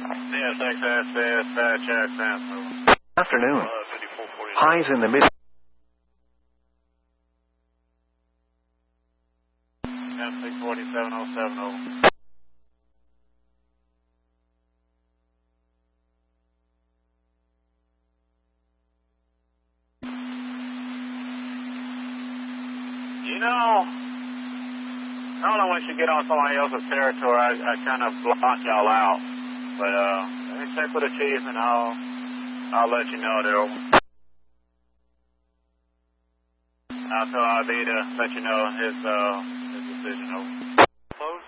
CSXS, dispatch, Sanford. Afternoon. Highs in the mid. 64707 over. You know, normally once you get on somebody else's territory, I kind of block y'all out. But let me check with the chief and I'll let you know there. I'll tell IB to let you know his decision over. Close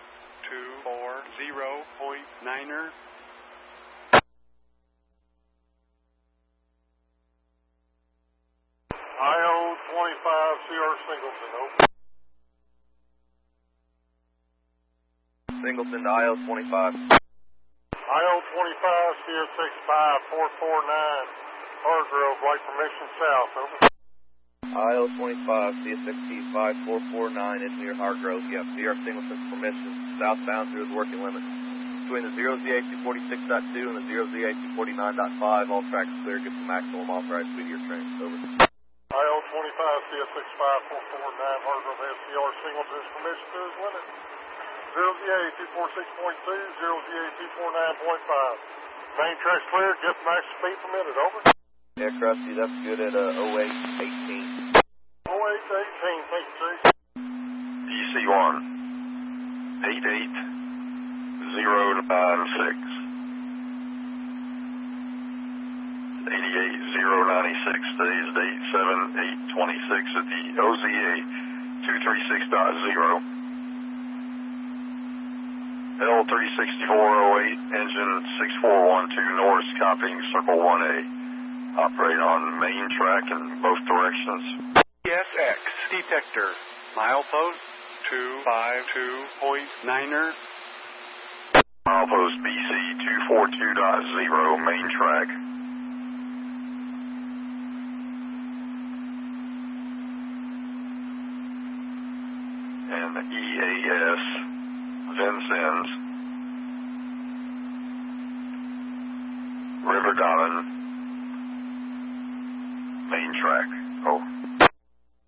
240.9er. IO-25 CR Singleton, over. Singleton to IO-25. IO-25 CSX-5 449 Hargrove, light permission south, over. IO-25 CSXT 5449 Engineer Hargrove. Yep, CR Singleton permission southbound through the working limit. Between the 0ZA246.2 and the 0ZA249.5, all tracks clear. Get the maximum authorized speed of your train. Over. IO-25 CSX-5 449 Hargrove has CR Singleton's permission to his limit. 0ZA246.2, 0ZA249.5. Main track's clear. Get max speed per minute, over. Yeah, Krusty, that's good at 0818. 0818, thank you, Chief. EC1 88096. 88096. Today's date 7/8/26 at the OZA 236.0. L36408, engine 6412 north, copying circle 1A. Operate on main track in both directions. CSX detector. Milepost 252.9er. Milepost BC 242.0, main track. And EAS Vincennes River Garden, main track. Oh.